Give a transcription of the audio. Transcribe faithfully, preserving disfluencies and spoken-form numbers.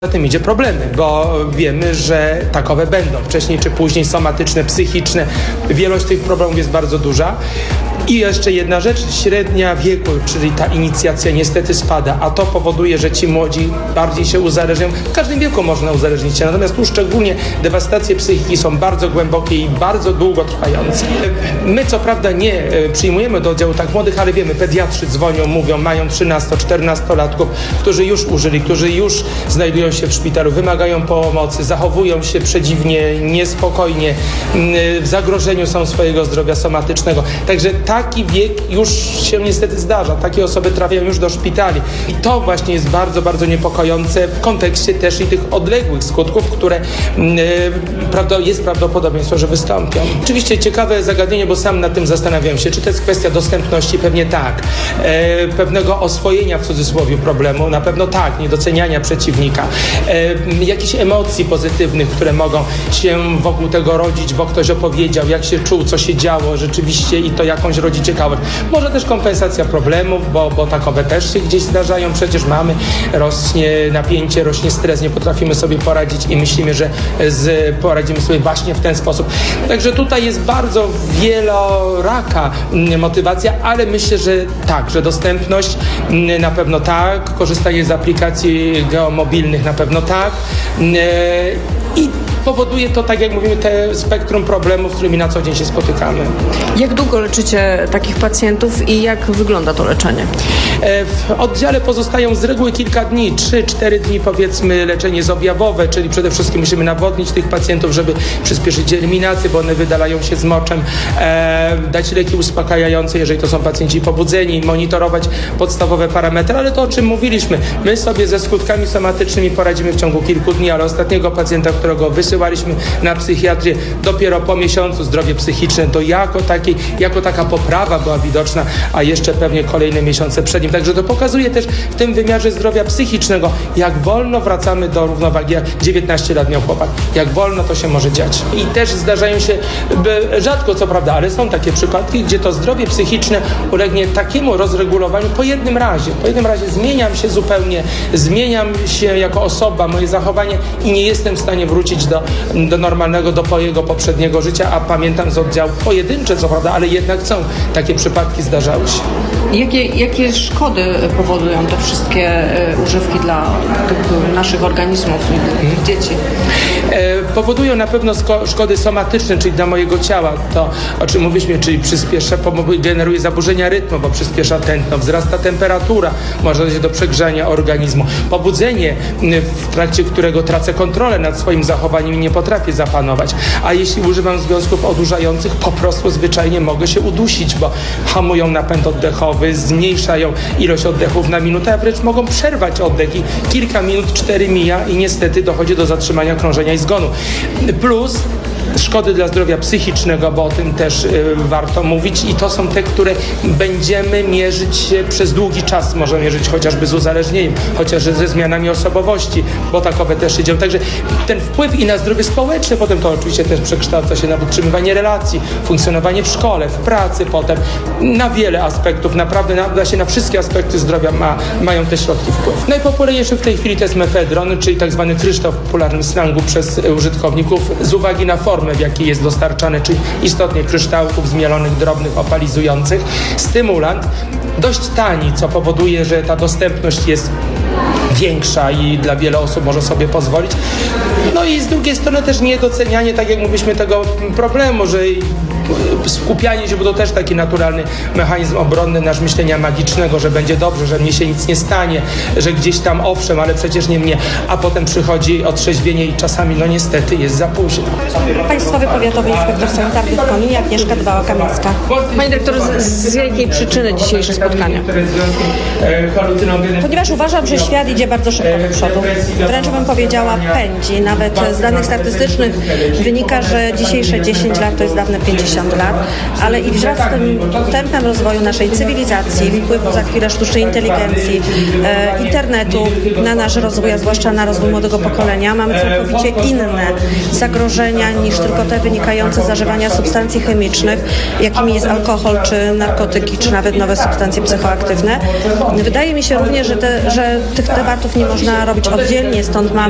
Za tym idzie problemy, bo wiemy, że takowe będą wcześniej czy później, somatyczne, psychiczne. Wielość tych problemów jest bardzo duża. I jeszcze jedna rzecz, średnia wieku, czyli ta inicjacja niestety spada, a to powoduje, że ci młodzi bardziej się uzależniają. W każdym wieku można uzależnić się, natomiast tu szczególnie dewastacje psychiki są bardzo głębokie i bardzo długotrwające. My co prawda nie przyjmujemy do oddziału tak młodych, ale wiemy, pediatrzy dzwonią, mówią, mają trzynasto-czternastolatków, którzy już użyli, którzy już znajdują się w szpitalu, wymagają pomocy, zachowują się przedziwnie, niespokojnie, w zagrożeniu są swojego zdrowia somatycznego. Także taki wiek już się niestety zdarza. Takie osoby trafiają już do szpitali. I to właśnie jest bardzo, bardzo niepokojące w kontekście też i tych odległych skutków, które yy, jest prawdopodobieństwo, że wystąpią. Oczywiście ciekawe zagadnienie, bo sam nad tym zastanawiam się, czy to jest kwestia dostępności? Pewnie tak. E, pewnego oswojenia w cudzysłowie problemu? Na pewno tak. Niedoceniania przeciwnika. E, jakichś emocji pozytywnych, które mogą się wokół tego rodzić, bo ktoś opowiedział, jak się czuł, co się działo rzeczywiście i to jakąś rodzi ciekawość. Może też kompensacja problemów, bo, bo takowe też się gdzieś zdarzają. Przecież mamy, rośnie napięcie, rośnie stres, nie potrafimy sobie poradzić i myślimy, że z, poradzimy sobie właśnie w ten sposób. Także tutaj jest bardzo wieloraka motywacja, ale myślę, że tak, że dostępność na pewno tak, korzystanie z aplikacji geomobilnych na pewno tak i powoduje to, tak jak mówimy, te spektrum problemów, z którymi na co dzień się spotykamy. Jak długo leczycie takich pacjentów i jak wygląda to leczenie? W oddziale pozostają z reguły kilka dni, trzy cztery dni powiedzmy leczenie jest objawowe, czyli przede wszystkim musimy nawodnić tych pacjentów, żeby przyspieszyć eliminację, bo one wydalają się z moczem, e, dać leki uspokajające, jeżeli to są pacjenci pobudzeni, monitorować podstawowe parametry, ale to o czym mówiliśmy, my sobie ze skutkami somatycznymi poradzimy w ciągu kilku dni, ale ostatniego pacjenta, którego wysyłaliśmy na psychiatrię dopiero po miesiącu, zdrowie psychiczne to jako takiej, jako taka poprawa była widoczna, a jeszcze pewnie kolejne miesiące przed nim. Także to pokazuje też w tym wymiarze zdrowia psychicznego, jak wolno wracamy do równowagi, jak dziewiętnaście lat miał chłopak, jak wolno to się może dziać. I też zdarzają się, rzadko co prawda, ale są takie przypadki, gdzie to zdrowie psychiczne ulegnie takiemu rozregulowaniu po jednym razie. Po jednym razie zmieniam się zupełnie, zmieniam się jako osoba, moje zachowanie i nie jestem w stanie wrócić do, do normalnego, do mojego poprzedniego życia, a pamiętam z oddziału pojedyncze co prawda, ale jednak są takie przypadki, zdarzały się. Jakie, jakie szkody powodują te wszystkie używki dla tych naszych organizmów i hmm. dzieci? E, powodują na pewno sko- szkody somatyczne, czyli dla mojego ciała. To, o czym mówiliśmy, czyli przyspiesza, generuje zaburzenia rytmu, bo przyspiesza tętno, wzrasta temperatura, może dojść do przegrzania organizmu. Pobudzenie, w trakcie którego tracę kontrolę nad swoim zachowaniem i nie potrafię zapanować. A jeśli używam związków odurzających, po prostu zwyczajnie mogę się udusić, bo hamują napęd oddechowy, zmniejszają ilość oddechów na minutę, a wręcz mogą przerwać oddech i kilka minut, cztery mija i niestety dochodzi do zatrzymania krążenia i zgonu. Plus szkody dla zdrowia psychicznego, bo o tym też y, warto mówić i to są te, które będziemy mierzyć się przez długi czas, możemy mierzyć chociażby z uzależnieniem, chociażby ze zmianami osobowości, bo takowe też się dzieją. Także ten wpływ i na zdrowie społeczne, potem to oczywiście też przekształca się na utrzymywanie relacji, funkcjonowanie w szkole, w pracy potem, na wiele aspektów, naprawdę na, się na wszystkie aspekty zdrowia ma, mają te środki wpływ. Najpopularniejszy w tej chwili to jest mefedron, czyli tak zwany kryształ w popularnym slangu przez użytkowników z uwagi na formę, w jakiej jest dostarczany, czyli istotnie kryształków zmielonych, drobnych, opalizujących. Stymulant dość tani, co powoduje, że ta dostępność jest większa i dla wielu osób może sobie pozwolić. No i z drugiej strony też niedocenianie, tak jak mówiliśmy, tego problemu, że skupianie się, bo to też taki naturalny mechanizm obronny nasz myślenia magicznego, że będzie dobrze, że mnie się nic nie stanie, że gdzieś tam owszem, ale przecież nie mnie, a potem przychodzi otrzeźwienie i czasami no niestety jest za późno. Państwowy Powiatowy Inspektor Sanitarny w Koninie, Agnieszka Dbała-Kamińska. Panie dyrektorze, z, z jakiej przyczyny dzisiejsze spotkanie? Ponieważ uważam, że świat idzie bardzo szybko do przodu. Wręcz bym powiedziała pędzi. Nawet z danych statystycznych wynika, że dzisiejsze dziesięć lat to jest dawne pięćdziesiąt lat, ale i wraz z tym tempem rozwoju naszej cywilizacji, wpływu za chwilę sztucznej inteligencji, e, internetu na nasz rozwój, a zwłaszcza na rozwój młodego pokolenia, mamy całkowicie inne zagrożenia niż tylko te wynikające z zażywania substancji chemicznych, jakimi jest alkohol, czy narkotyki, czy nawet nowe substancje psychoaktywne. Wydaje mi się również, że, te, że tych tematów nie można robić oddzielnie, stąd mamy